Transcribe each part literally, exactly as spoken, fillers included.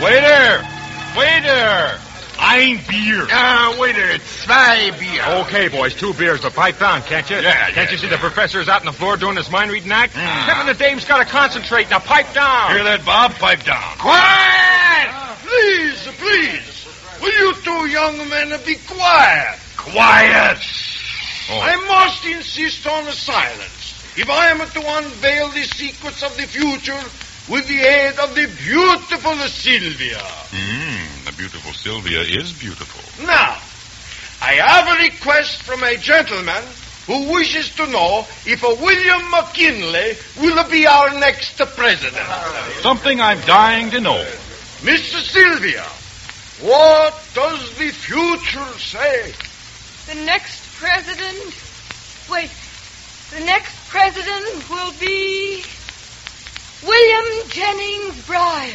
Waiter! Waiter! Ein Bier. Ah, uh, waiter, zwei Bier. Okay, boys, two beers, but pipe down, can't you? Yeah, Can't yeah, you see yeah. the professor's out on the floor doing his mind-reading act? Mm. Kevin, the dame's got to concentrate. Now, pipe down. Hear that, Bob? Pipe down. Quiet! Please, please. Will you two young men be quiet? Quiet! Oh. I must insist on silence if I am to unveil the secrets of the future with the aid of the beautiful Sylvia. Mm, the beautiful Sylvia is beautiful. Now, I have a request from a gentleman who wishes to know if a William McKinley will be our next president. Something I'm dying to know. Mister Sylvia, what does the future say? The next president... Wait. The next president will be... William Jennings Bryan.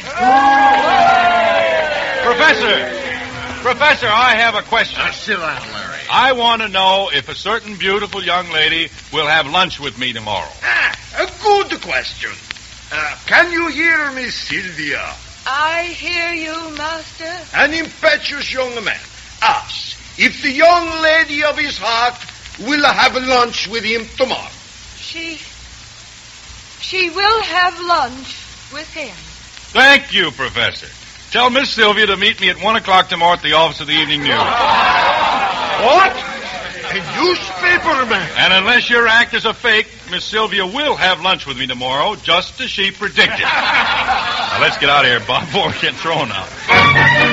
Professor! Professor, I have a question. Uh, sit down, Larry. I want to know if a certain beautiful young lady will have lunch with me tomorrow. Ah, a good question. Uh, can you hear me, Sylvia? I hear you, master. An impetuous young man asks if the young lady of his heart will have lunch with him tomorrow. She... She will have lunch with him. Thank you, Professor. Tell Miss Sylvia to meet me at one o'clock tomorrow at the office of the Evening News. What? A newspaper man? And unless your act is a fake, Miss Sylvia will have lunch with me tomorrow, just as she predicted. Now, let's get out of here, Bob, before we get thrown out.